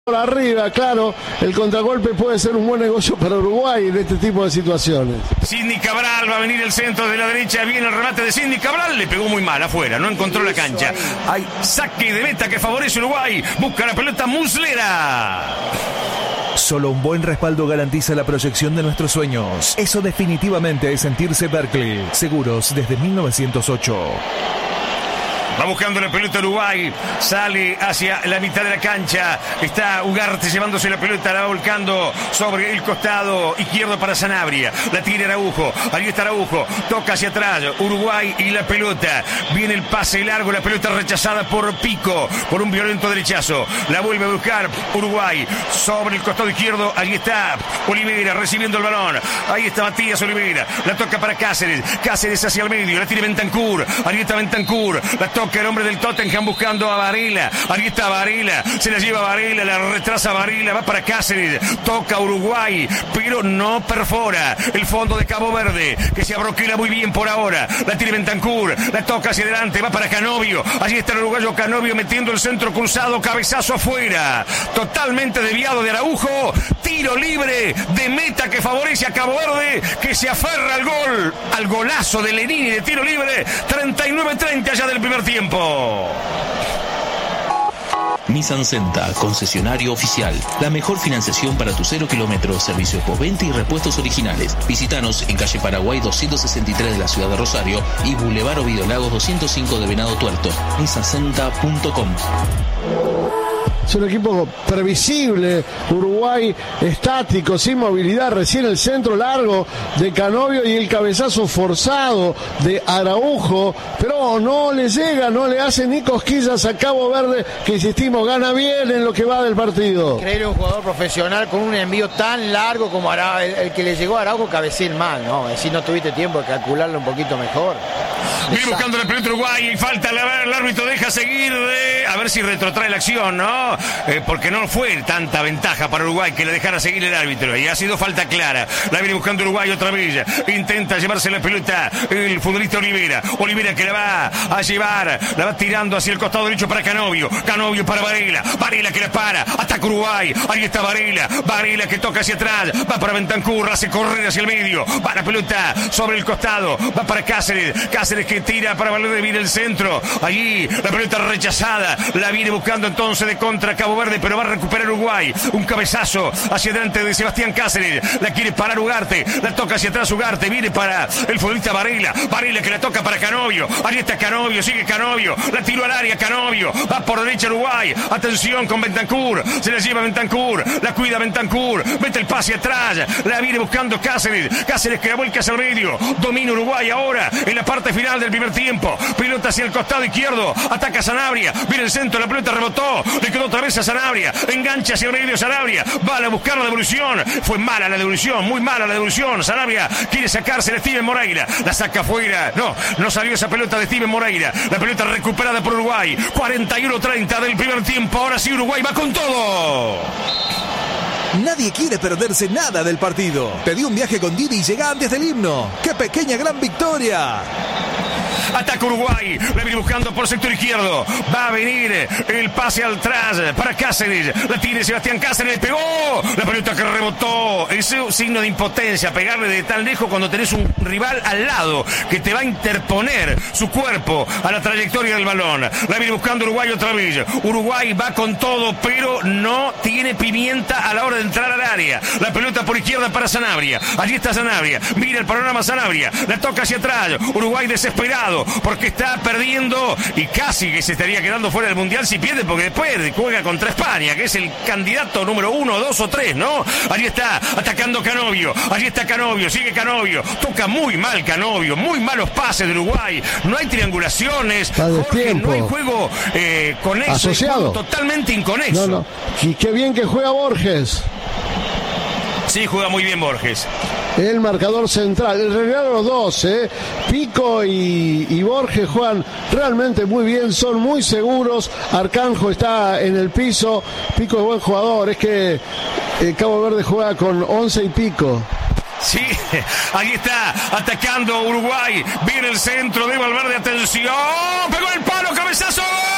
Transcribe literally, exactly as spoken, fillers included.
Por arriba, claro, el contragolpe puede ser un buen negocio para Uruguay en este tipo de situaciones. Sidney Cabral, va a venir el centro de la derecha, viene el remate de Sidney Cabral, le pegó muy mal afuera, no encontró la cancha. Hay saque de meta que favorece Uruguay, busca la pelota Muslera. Solo un buen respaldo garantiza la proyección de nuestros sueños. Eso definitivamente es sentirse Berkeley. Seguros desde mil novecientos ocho. Va buscando la pelota Uruguay, sale hacia la mitad de la cancha, está Ugarte llevándose la pelota, la va volcando sobre el costado izquierdo para Sanabria, la tira Araujo, ahí está Araujo, toca hacia atrás, Uruguay y la pelota, viene el pase largo, la pelota rechazada por Pico, por un violento derechazo, la vuelve a buscar Uruguay, sobre el costado izquierdo, ahí está Olivera recibiendo el balón, ahí está Matías Olivera, la toca para Cáceres, Cáceres hacia el medio, la tira Bentancur, ahí está Bentancur, la toca el hombre del Tottenham buscando a Varela, ahí está Varela, se la lleva Varela, la retrasa Varela, va para Cáceres, toca Uruguay, pero no perfora el fondo de Cabo Verde, que se abroquela muy bien por ahora, la tira Bentancur, la toca hacia adelante, va para Canovio, allí está el uruguayo Canovio metiendo el centro cruzado, cabezazo afuera, totalmente desviado de Araujo, tiro libre de meta que favorece a Cabo Verde, que se aferra al gol, al golazo de Lenini de tiro libre, treinta y nueve treinta ya del primer tiempo. Nissan Senta, concesionario oficial. La mejor financiación para tu cero kilómetros, servicio postventa y repuestos originales. Visítanos en calle Paraguay doscientos sesenta y tres de la ciudad de Rosario y Boulevard Ovidio Lagos doscientos cinco de Venado Tuerto. nissan senta punto com. Es un equipo previsible, Uruguay estático, sin movilidad, recién el centro largo de Canovio y el cabezazo forzado de Araujo, pero no le llega, no le hace ni cosquillas a Cabo Verde, que insistimos, gana bien en lo que va del partido. Creer un jugador profesional con un envío tan largo como Ara, el, el que le llegó a Araujo, cabeceen mal, ¿no? Es decir, no tuviste tiempo de calcularlo un poquito mejor. Viene buscando la pelota Uruguay y falta, el árbitro deja seguir, de, a ver si retrotrae la acción, ¿no? Eh, porque no fue tanta ventaja para Uruguay que le dejara seguir el árbitro y ha sido falta clara. La viene buscando Uruguay otra vez, intenta llevarse la pelota el futbolista Olivera, Olivera que la va a llevar, la va tirando hacia el costado derecho para Canovio, Canovio para Varela, Varela que la para, ataca Uruguay, ahí está Varela, Varela que toca hacia atrás, va para Bentancur, hace correr hacia el medio, va la pelota sobre el costado, va para Cáceres, Cáceres que tira para Valverde, viene el centro, allí la pelota rechazada, la viene buscando entonces de contra Cabo Verde, pero va a recuperar Uruguay, un cabezazo hacia adelante de Sebastián Cáceres, la quiere parar Ugarte, la toca hacia atrás Ugarte, viene para el futbolista Varela, Varela que la toca para Canovio, ahí está Canovio, sigue Canovio, la tiró al área Canovio, va por derecha Uruguay, atención con Bentancur, se la lleva Bentancur, la cuida Bentancur, mete el pase atrás, la viene buscando Cáceres, Cáceres que la vuelca hacia el medio, domina Uruguay ahora, en la parte final del primer tiempo, pelota hacia el costado izquierdo, ataca Sanabria, viene el centro, la pelota rebotó, le quedó otra vez a Sanabria, engancha hacia el medio Sanabria, va a buscar la devolución, fue mala la devolución, muy mala la devolución, Sanabria quiere sacarse de Steven Moreira, la saca afuera, no, no salió esa pelota de Steven Moreira, la pelota recuperada por Uruguay, cuarenta y uno treinta del primer tiempo, ahora sí Uruguay va con todo. Nadie quiere perderse nada del partido. Pedí un viaje con Didi y llega antes del himno. ¡Qué pequeña gran victoria! Ataca Uruguay, la viene buscando por sector izquierdo, va a venir el pase al atrás para Cáceres, la tiene Sebastián Cáceres, le pegó, la pelota que rebotó, ese signo de impotencia, pegarle de tan lejos cuando tenés un rival al lado que te va a interponer su cuerpo a la trayectoria del balón, la viene buscando Uruguay otra vez, Uruguay va con todo pero no tiene pimienta a la hora de entrar al área, la pelota por izquierda para Sanabria, allí está Sanabria, mira el panorama Sanabria, la toca hacia atrás, Uruguay desesperado, porque está perdiendo y casi que se estaría quedando fuera del Mundial si pierde, porque después juega contra España, que es el candidato número uno, dos o tres, ¿no? Allí está atacando Canovio, allí está Canovio, sigue Canovio, toca muy mal Canovio, muy malos pases de Uruguay, no hay triangulaciones, Jorge, no hay juego eh, conexo, asociado, totalmente inconexo. No, no. Y qué bien que juega Borges. Sí, juega muy bien Borges. El marcador central, en realidad los dos, ¿eh? Pico y, y Borges juegan realmente muy bien, son muy seguros. Arcanjo está en el piso, Pico es buen jugador, es que eh, Cabo Verde juega con once y Pico. Sí, ahí está, atacando Uruguay, viene el centro de Valverde, atención, pegó el palo, cabezazo.